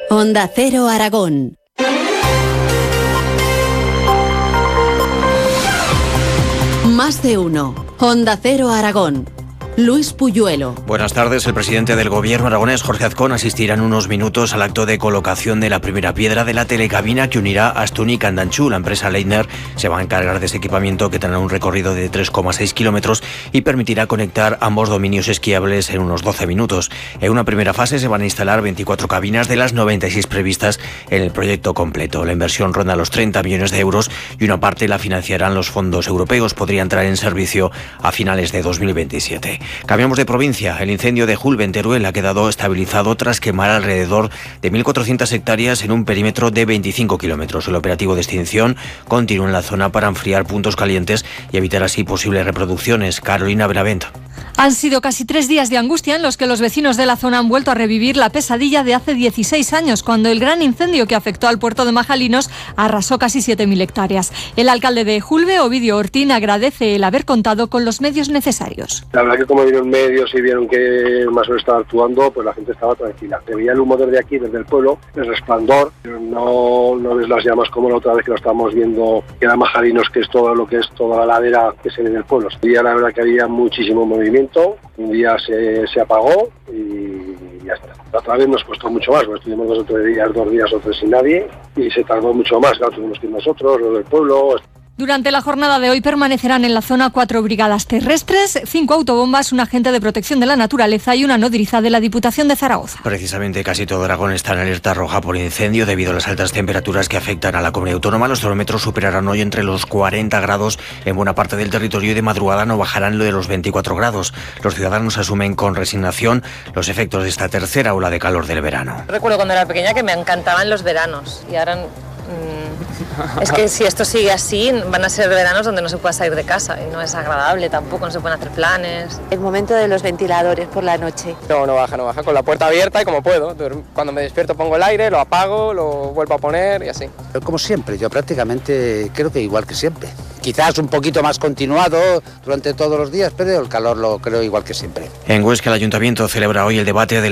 Onda Cero Aragón. Más de uno. Onda Cero Aragón. Luis Puyuelo. Buenas tardes. El presidente del gobierno aragonés, Jorge Azcón, asistirá en unos minutos al acto de colocación de la primera piedra de la telecabina que unirá Astún y Candanchú. La empresa Leitner se va a encargar de ese equipamiento, que tendrá un recorrido de 3,6 kilómetros y permitirá conectar ambos dominios esquiables en unos 12 minutos. En una primera fase se van a instalar 24 cabinas de las 96 previstas en el proyecto completo. La inversión ronda los 30 millones de euros y una parte la financiarán los fondos europeos. Podría entrar en servicio a finales de 2027. Cambiamos de provincia. El incendio de Julve, en Teruel, ha quedado estabilizado tras quemar alrededor de 1.400 hectáreas en un perímetro de 25 kilómetros. El operativo de extinción continúa en la zona para enfriar puntos calientes y evitar así posibles reproducciones. Carolina Benavent. Han sido casi 3 días de angustia en los que los vecinos de la zona han vuelto a revivir la pesadilla de hace 16 años, cuando el gran incendio que afectó al puerto de Majalinos arrasó casi 7.000 hectáreas. El alcalde de Julve, Ovidio Ortín, agradece el haber contado con los medios necesarios. La verdad que como vieron medios y vieron que más o menos estaba actuando, pues la gente estaba tranquila. Se veía el humo desde aquí, desde el pueblo, el resplandor, pero no ves las llamas como la otra vez que lo estábamos viendo, que era Majalinos, que es todo lo que es toda la ladera que se ve en el pueblo. Hoy día la verdad que había muchísimo movimiento. Un día se apagó y ya está. La otra vez nos costó mucho más, porque estuvimos 2 o 3 sin nadie y se tardó mucho más. Claro, tuvimos que ir nosotros, los del pueblo. Durante la jornada de hoy permanecerán en la zona 4 brigadas terrestres, 5 autobombas, un agente de protección de la naturaleza y una nodriza de la Diputación de Zaragoza. Precisamente casi todo Aragón está en alerta roja por incendio debido a las altas temperaturas que afectan a la comunidad autónoma. Los termómetros superarán hoy entre los 40 grados en buena parte del territorio y de madrugada no bajarán lo de los 24 grados. Los ciudadanos asumen con resignación los efectos de esta tercera ola de calor del verano. Recuerdo cuando era pequeña que me encantaban los veranos y ahora... Es que si esto sigue así, van a ser veranos donde no se pueda salir de casa y no es agradable tampoco, no se pueden hacer planes. El momento de los ventiladores por la noche. No baja, con la puerta abierta y como puedo. Cuando me despierto pongo el aire, lo apago, lo vuelvo a poner y así. Como siempre, yo prácticamente creo que igual que siempre. Quizás un poquito más continuado durante todos los días, pero el calor lo creo igual que siempre. En Huesca, el Ayuntamiento celebra hoy el debate del